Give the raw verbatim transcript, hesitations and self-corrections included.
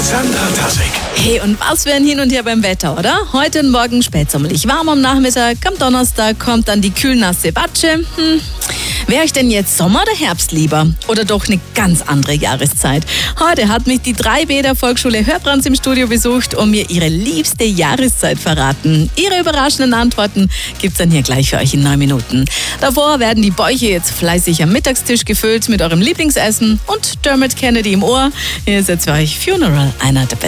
Sandra Tassek. Hey, und was für ein Hin und Her beim Wetter, oder? Heute und morgen spätsommerlich warm am Nachmittag, am Donnerstag kommt dann die kühlnasse Batsche. Hm. Wäre ich denn jetzt Sommer oder Herbst lieber? Oder doch eine ganz andere Jahreszeit? Heute hat mich die drei B der Volksschule Hörbrands im Studio besucht und mir ihre liebste Jahreszeit verraten. Ihre überraschenden Antworten gibt's dann hier gleich für euch in neun Minuten. Davor werden die Bäuche jetzt fleißig am Mittagstisch gefüllt mit eurem Lieblingsessen und Dermot Kennedy im Ohr. Hier ist jetzt für euch Funeral, einer der besten